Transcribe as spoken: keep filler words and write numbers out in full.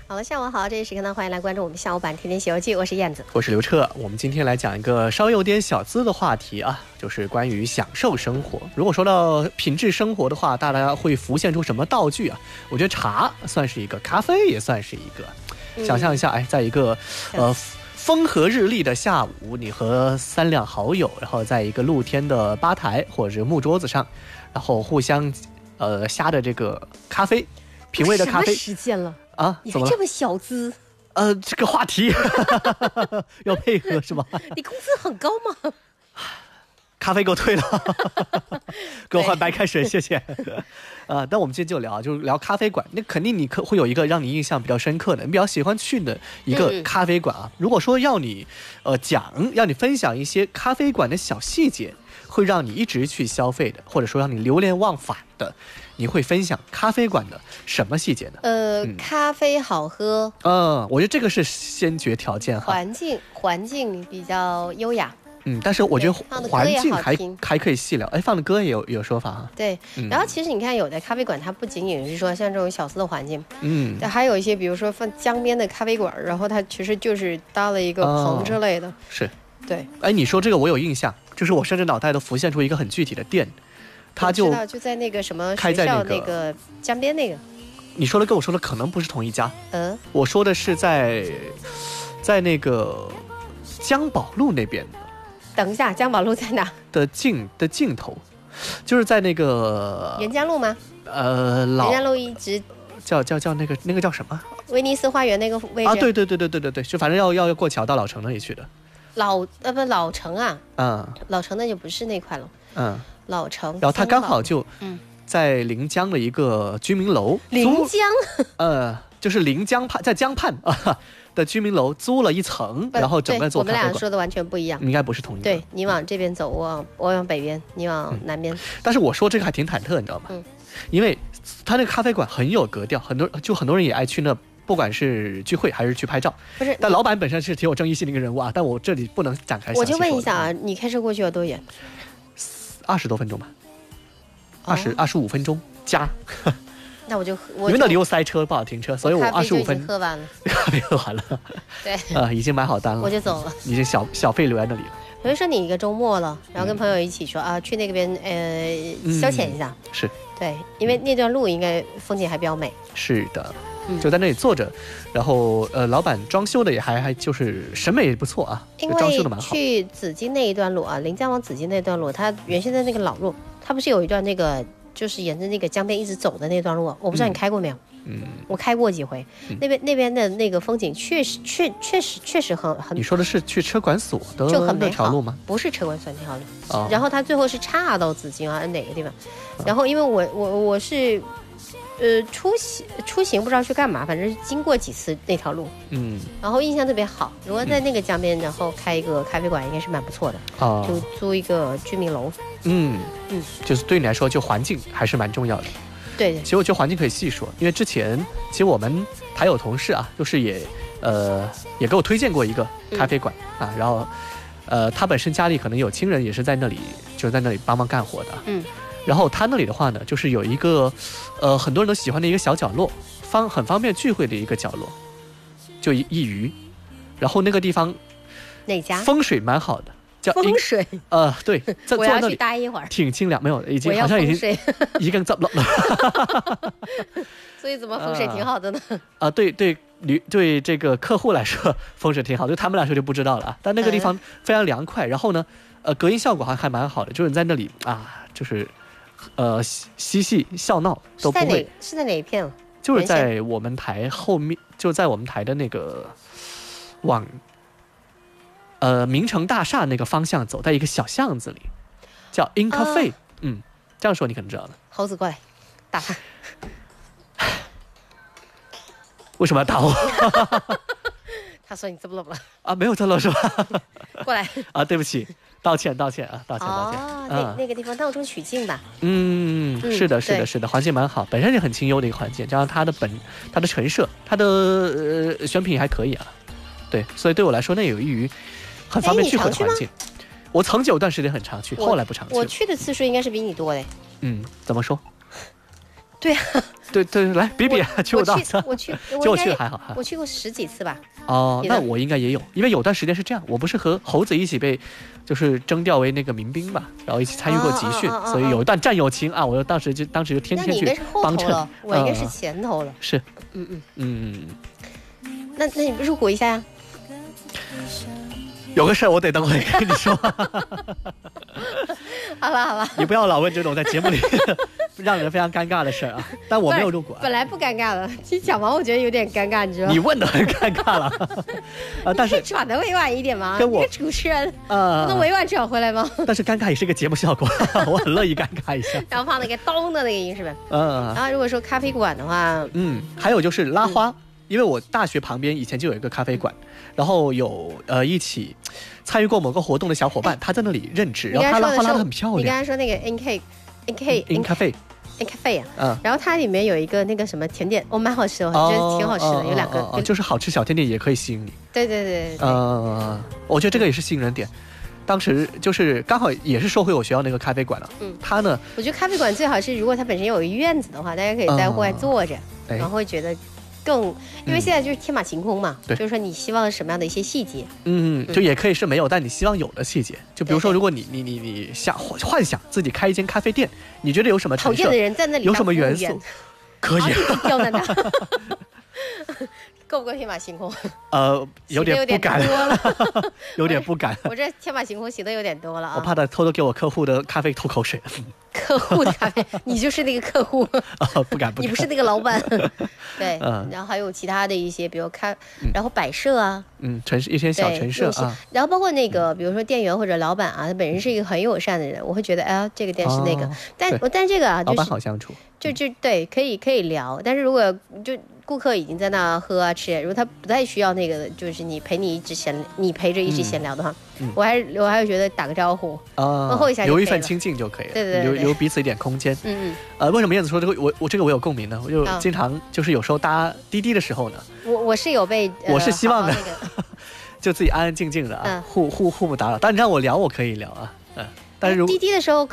好了，下午好，这一时刻呢，欢迎来关注我们下午版《天天西游记》，我是燕子， 我是刘彻。我们今天来讲一个稍有点小资的话题啊，就是关于享受生活。如果说到品质生活的话，大家会浮现出什么道具啊？我觉得茶算是一个，咖啡也算是一个。嗯、想象一下，哎，在一个呃风和日丽的下午，你和三两好友，然后在一个露天的吧台或者是木桌子上，然后互相呃呷着这个咖啡，品味的咖啡。 什么时间了？ 啊， 你还这么小资？ 呃，这个话题要配合是吧？ 你工资很高吗？ 咖啡给我退了，给我换白开水，谢谢。啊、呃，但我们今天就聊，就是聊咖啡馆。那肯定你可会有一个让你印象比较深刻的，你比较喜欢去的一个咖啡馆啊。嗯、如果说要你呃讲，要你分享一些咖啡馆的小细节，会让你一直去消费的，或者说让你流连忘返的。你会分享咖啡馆的什么细节呢？ 呃，嗯、咖啡好喝， 嗯，我觉得这个是先决条件哈。 环境环境比较优雅， 嗯，但是我觉得环境还还可以细聊。哎，放的歌也有有说法哈。 对，嗯、然后其实你看，有的咖啡馆它不仅仅是说像这种小资的环境， 嗯， 还有一些比如说放江边的咖啡馆，然后它其实就是搭了一个棚之类的。哦、 是， 对。 哎，你说这个我有印象，就是我甚至脑袋都浮现出一个很具体的店。他就就在那个什么学校那个江边那个， 你说的跟我说的可能不是同一家。 嗯， 我说的是在在那个江宝路那边。 等一下，江宝路在哪？ 的尽的尽头，就是在那个沿江路吗？ 呃，老沿江路一直叫叫叫那个那个叫什么？ 威尼斯花园那个位置啊？对对对对对对对，就反正要要过桥到老城那里去的。 老呃不老城啊， 嗯， 老城那就不是那块了， 嗯。 老城， 然后他刚好就在临江的一个居民楼， 临江， 呃，就是临江畔，在江畔啊的居民楼租了一层，然后整个做咖啡馆。 我们俩说的完全不一样， 应该不是同一个。 对，你往这边走，我往我往北边，你往南边。嗯、 但是我说这个还挺忐忑，你知道吗？ 嗯， 因为他那个咖啡馆很有格调，很多就很多人也爱去那。不管是聚会还是去拍照， 不是， 但老板本身是挺有争议性的一个人物啊。但我这里不能展开。 我就问一下啊，你开车过去有多远？ 二十多分钟吧，二十二十五分钟加。 那我就因为那里又塞车，不好停车，所以我二十五分喝完了， 咖啡喝完了。 对， 呃，已经买好单了， 我就走了， 已经小小费留在那里了。 比如说你一个周末了，然后跟朋友一起说、嗯、啊，去那边呃消遣一下、 嗯，是对，因为那段路应该风景还比较美。 是的。就在那里坐着，然后呃，老板装修的也还还就是审美也不错啊， 因为装修的蛮好。 去紫金那一段路啊，临江往紫金那段路，它原先的那个老路，它不是有一段那个就是沿着那个江边一直走的那段路，我不知道你开过没有？ 嗯， 我开过几回，嗯、那边那边的那个风景确实确确实确实很很。 你说的是去车管所的就很美好那条路吗？ 不是车管所那条路、 哦， 然后它最后是岔到紫金啊哪个地方？然后因为我我我是。呃，出行出行不知道去干嘛，反正经过几次那条路， 嗯， 然后印象特别好。如果在那个江边，然后开一个咖啡馆，应该是蛮不错的啊、 就租一个居民楼， 嗯嗯，就是对你来说，就环境还是蛮重要的。 对对， 其实我觉得环境可以细说，因为之前其实我们台有同事啊，就是也呃也给我推荐过一个咖啡馆、嗯、啊，然后呃他本身家里可能有亲人也是在那里，就在那里帮忙干活的， 嗯。 然后他那里的话呢，就是有一个，呃，很多人都喜欢的一个小角落，方很方便聚会的一个角落，就一一隅。然后那个地方， 哪家？ 风水蛮好的，叫风水。 呃，对，在我要去待一会儿。 挺清凉，没有，已经好像已经已经怎么了？ 所以怎么风水挺好的呢？ 啊、呃，对对，旅对这个客户来说风水挺好，对他们来说就不知道了。但那个地方非常凉快，然后呢，呃，隔音效果还还蛮好的，就是你在那里啊，就是。呃，嬉戏笑闹都不会。 是在哪一片？ 就是在我们台后面，就在我们台的那个往呃明城大厦那个方向走，在一个小巷子里，叫 In Cafe、哦。嗯，这样说你可能知道了。 猴子过来，打他。 为什么要打我？ 他说你怎么了吧？ 啊，没有这么说。 过来。 啊，对不起。道歉，道歉啊，道歉，道歉。 哦，那、嗯、那个地方闹中取静吧？ 嗯，是的，是的，是的，环境蛮好，本身就很清幽的一个环境，加上它的本、它的陈设、它的呃选品还可以啊。对，所以对我来说，那有益于很方便聚会的环境。我曾经有段时间很常去，后来不常去。 我去的次数应该是比你多嘞。 嗯，怎么说？ 对啊， 对对，来比比，去过多少次？ 我去，我就我去的还好， 我去过十几次吧。 哦，那我应该也有，因为有段时间是这样，我不是和猴子一起被，就是征调为那个民兵嘛，然后一起参与过集训， 哦哦哦哦所以有一段战友情啊，我当时就当时就天天去帮衬。 了，我应该是前头了。 是， 嗯嗯嗯， 那那你入股一下呀？ 有个事儿我得等会跟你说。 好了好了， 你不要老问这种在节目里让人非常尴尬的事儿啊！但我没有入股、啊， 本来不尴尬的，其实讲完我觉得有点尴尬，你知道吗？ 你问的很尴尬了啊！但是转的委婉一点吗？ 跟我一个主持人呃， 不能委婉转回来吗？ 但是尴尬也是个节目效果，我很乐意尴尬一下。 然后放那个咚的那个音是吧？ 嗯。 然后如果说咖啡馆的话， 嗯，还有就是拉花。嗯，因为我大学旁边以前就有一个咖啡馆，然后有呃一起参与过某个活动的小伙伴，他在那里任职，然后他拉花拉得很漂亮。 你刚才说那个 N K N K N 咖啡 N 咖啡啊， 嗯， 然后它里面有一个那个什么甜点，哦，蛮好吃的，我觉得挺好吃的，有两个， 哦，就是好吃小甜点也可以吸引你。 对对对对， 呃，我觉得这个也是吸引人点。当时就是刚好也是说回我学校那个咖啡馆了，嗯，他呢， 我觉得咖啡馆最好是如果它本身有一院子的话，大家可以在户外坐着，然后会觉得。更，因为现在就是天马行空嘛，嗯、就是说你希望什么样的一些细节， 嗯，就也可以是没有，但你希望有的细节，就比如说，如果你你你你想幻想自己开一间咖啡店，你觉得有什么讨厌的人在那里有什么元素？可以， 刁难他，够不够天马行空？ 呃，有点不敢了， 有点不敢。 我这天马行空写的有点多了啊！ 我怕他偷偷给我客户的咖啡吐口水。 客户的咖啡，你就是那个客户啊、哦！不敢不敢， 你不是那个老板。对，嗯，然后还有其他的一些，比如看，然后摆设啊， 嗯，陈设一些小陈设啊， 然后包括那个，比如说店员或者老板啊，他本人是一个很友善的人，我会觉得，哎呀，这个店是那个，哦、但但这个啊，就是、 老板好相处， 就就对，可以可以聊，但是如果就。顾客已经在那喝啊吃，如果他不太需要那个，就是你陪你一直闲，你陪着一直闲聊的话，嗯、我还是我还是觉得打个招呼啊，问候一下， 留一份亲近就可以了， 对对对， 留留彼此一点空间。 嗯嗯。 呃，为什么燕子说这个我我这个我有共鸣呢？我就经常就是有时候搭滴滴的时候呢， 我我是有被， 呃、我是希望的， 那个、 就自己安安静静的啊，嗯、互互互不打扰。但你让我聊，我可以聊啊，嗯。但是滴滴的时候